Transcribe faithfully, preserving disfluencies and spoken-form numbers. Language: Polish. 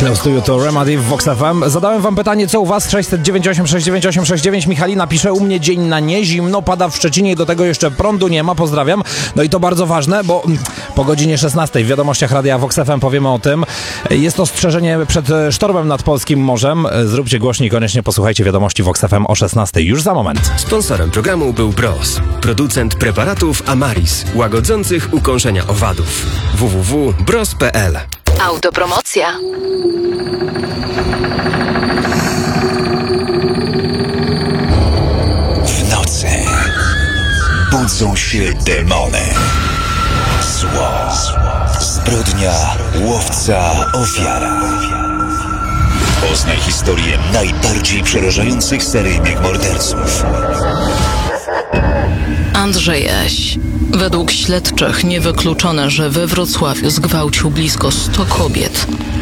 Close to You to Remedy w Vox F M. Zadałem wam pytanie, co u was? sześćset dziewięćdziesiąt osiem sześćset dziewięćdziesiąt osiem sześćdziesiąt dziewięć. Michalina pisze, u mnie dzień na nie, zimno, pada w Szczecinie i do tego jeszcze prądu nie ma, pozdrawiam. No i to bardzo ważne, bo po godzinie szesnastej w wiadomościach Radia Vox F M powiemy o tym. Jest ostrzeżenie przed sztormem nad polskim morzem. Zróbcie głośniej, koniecznie posłuchajcie wiadomości Vox F M o szesnastej już za moment. Sponsorem programu był Bros, producent preparatów Amaris, łagodzących ukąszenia owadów. w w w kropka bros kropka p l. Autopromocja. W nocy budzą się demony. Zło, zbrodnia, łowca, ofiara. Poznaj historię najbardziej przerażających seryjnych morderców. Andrzej Eś. Według śledczych niewykluczone, że we Wrocławiu zgwałcił blisko sto kobiet.